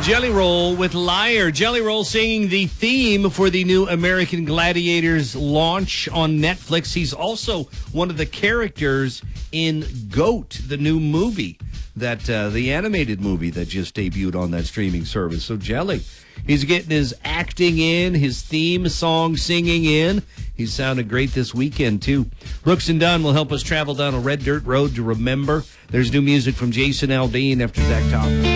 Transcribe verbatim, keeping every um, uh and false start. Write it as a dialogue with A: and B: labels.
A: Jelly Roll with Liar. Jelly Roll singing the theme for the new American Gladiators launch on Netflix. He's also one of the characters in GOAT, the new movie, that uh, the animated movie that just debuted on that streaming service. So Jelly, he's getting his acting in, his theme song singing in. He sounded great this weekend, too. Brooks and Dunn will help us travel down a red dirt road to remember. There's new music from Jason Aldean after Zach Top.